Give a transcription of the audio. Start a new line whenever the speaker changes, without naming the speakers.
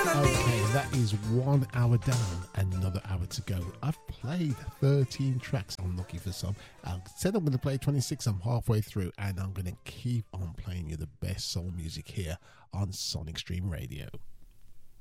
Okay, that is 1 hour down, another hour to go. I've played 13 tracks. I'm looking for some. I said I'm going to play 26. I'm halfway through, and I'm going to keep on playing you the best soul music here on Sonic Stream Radio.